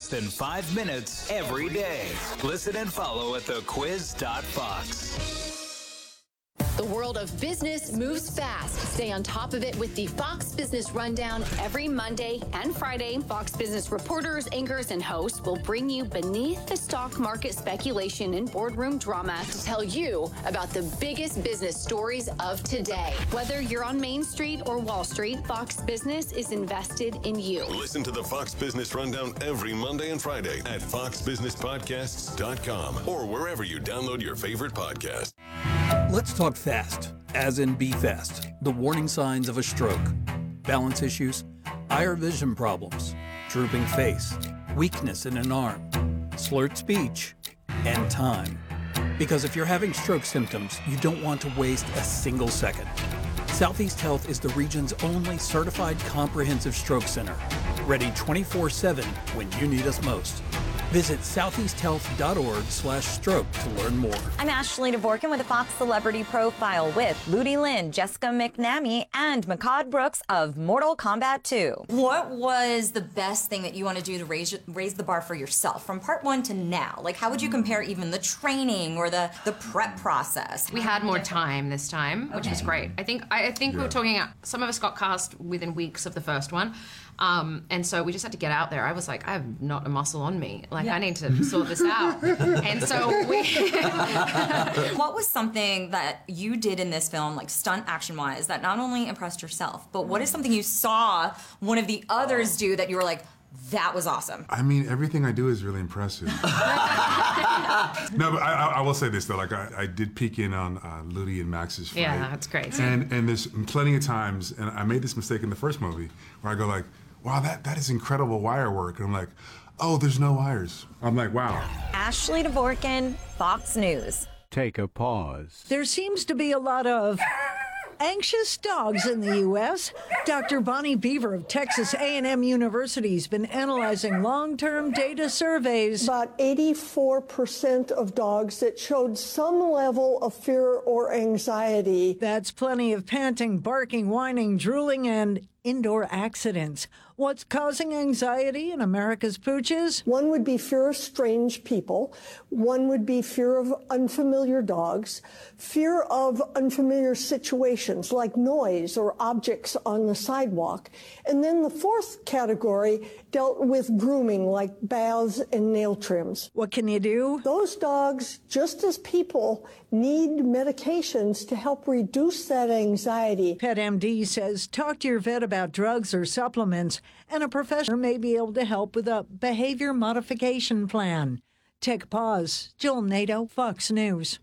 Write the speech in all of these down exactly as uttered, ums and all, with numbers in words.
than five minutes every day. Listen and follow at the quiz dot fox. The world of business moves fast. Stay on top of it with the Fox Business Rundown every Monday and Friday. Fox Business reporters, anchors, and hosts will bring you beneath the stock market speculation and boardroom drama to tell you about the biggest business stories of today. Whether you're on Main Street or Wall Street, Fox Business is invested in you. Listen to the Fox Business Rundown every Monday and Friday at fox business podcasts dot com or wherever you download your favorite podcast. Let's talk fast, as in be fast. The warning signs of a stroke: balance issues, eye or vision problems, drooping face, weakness in an arm, slurred speech, and time. Because if you're having stroke symptoms, you don't want to waste a single second. Southeast Health is the region's only certified comprehensive stroke center, ready twenty-four seven when you need us most. Visit southeast health dot org slash stroke to learn more. I'm Ashley Dvorkin with a Fox Celebrity Profile with Ludi Lin, Jessica McNamee, and Makad Brooks of Mortal Kombat two. What was the best thing that you want to do to raise raise the bar for yourself from part one to now? Like, how would you compare even the training or the, the prep process? We had more time this time, which Okay. was great. I think I, I think we were talking, some of us got cast within weeks of the first one. Um, and so we just had to get out there. I was like, I have not a muscle on me. Like, Yeah. I need to sort this out. And so we... What was something that you did in this film, like stunt action-wise, that not only impressed yourself, but what is something you saw one of the others do that you were like, that was awesome? I mean, everything I do is really impressive. No, but I, I, I will say this, though. Like, I, I did peek in on uh, Ludi and Max's fight. Yeah, that's crazy. And, and there's plenty of times, and I made this mistake in the first movie, where I go like, wow, that, that is incredible wire work. And I'm like, oh, there's no wires. I'm like, wow. Ashley Dvorkin, Fox News. Take a pause. There seems to be a lot of anxious dogs in the U S Doctor Bonnie Beaver of Texas A and M University has been analyzing long-term data surveys. About eighty-four percent of dogs that showed some level of fear or anxiety. That's plenty of panting, barking, whining, drooling, and indoor accidents. What's causing anxiety in America's pooches? One would be fear of strange people. One would be fear of unfamiliar dogs. Fear of unfamiliar situations like noise or objects on the sidewalk. And then the fourth category dealt with grooming, like baths and nail trims. What can you do? Those dogs, just as people, need medications to help reduce that anxiety. PetMD says talk to your vet about drugs or supplements, and a professional may be able to help with a behavior modification plan. Take a pause. Joel Nato, Fox News.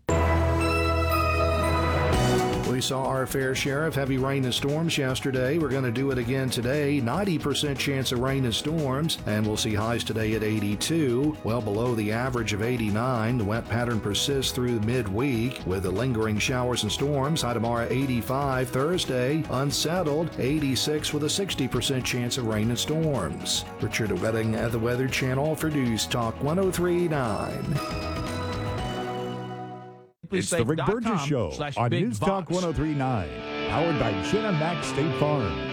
We saw our fair share of heavy rain and storms yesterday. We're going to do it again today. ninety percent chance of rain and storms, and we'll see highs today at eighty-two, well below the average of eighty-nine. The wet pattern persists through midweek with the lingering showers and storms. High tomorrow eighty-five. Thursday, unsettled, eighty-six with a sixty percent chance of rain and storms. Richard Wedding at the Weather Channel for News Talk one oh three point nine. It's the Rick Burgess Show on News Talk one oh three point nine, powered by Jenna Max State Farm.